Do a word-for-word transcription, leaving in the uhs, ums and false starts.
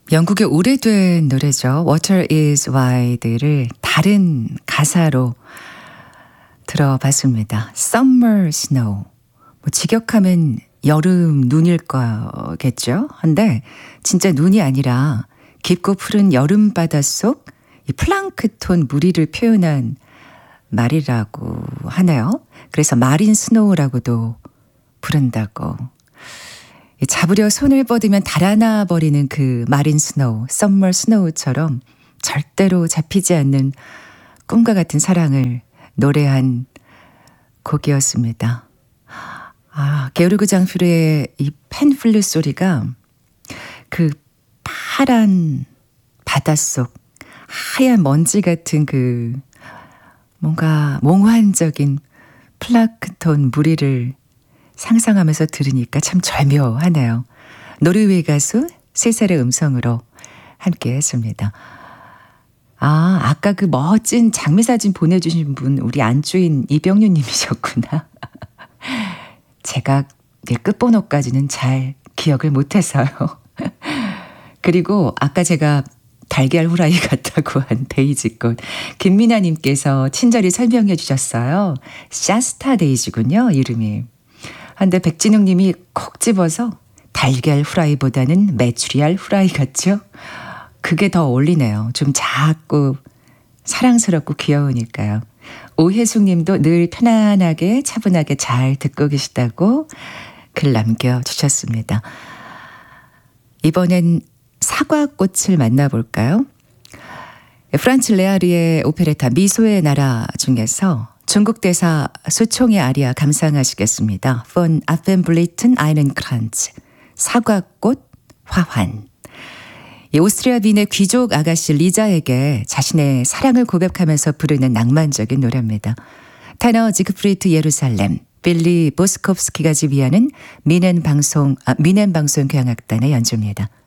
영국의 오래된 노래죠. Water is Wide를 다른 가사로 들어봤습니다. Summer Snow. 뭐 직역하면 여름 눈일 거겠죠. 근데 진짜 눈이 아니라 깊고 푸른 여름 바다 속 이 플랑크톤 무리를 표현한 말이라고 하네요. 그래서 마린 스노우라고도 부른다고. 잡으려 손을 뻗으면 달아나 버리는 그 마린 스노우, 썸머 스노우처럼 절대로 잡히지 않는 꿈과 같은 사랑을 노래한 곡이었습니다. 아, 게오르그 장필의 이 펜플룻 소리가 그 파란 바닷속 하얀 먼지 같은 그 뭔가 몽환적인 플랑크톤 무리를 상상하면서 들으니까 참 절묘하네요. 노르웨이 가수 세살의 음성으로 함께 했습니다. 아, 아까 그 멋진 장미 사진 보내주신 분 우리 안주인 이병윤 님이셨구나. 제가 끝번호까지는 잘 기억을 못해서요. 그리고 아까 제가 달걀 후라이 같다고 한 데이지꽃 김미나 님께서 친절히 설명해 주셨어요. 샤스타 데이지군요, 이름이. 한데 백진욱 님이 콕 집어서 달걀 후라이보다는 메추리알 후라이 같죠? 그게 더 어울리네요. 좀 작고 사랑스럽고 귀여우니까요. 오혜숙 님도 늘 편안하게 차분하게 잘 듣고 계시다고 글 남겨주셨습니다. 이번엔 사과꽃을 만나볼까요? 프란츠 레아리의 오페레타 미소의 나라 중에서 중국 대사 수총의 아리아 감상하시겠습니다. Von Affenblüten einen Kranz, 사과꽃 화환. 이 오스트리아 빈의 귀족 아가씨 리자에게 자신의 사랑을 고백하면서 부르는 낭만적인 노래입니다. 테너 지그프리트 예루살렘, 빌리 보스콥스키가 지휘하는 미넨 방송, 아, 미넨 방송 교향악단의 연주입니다.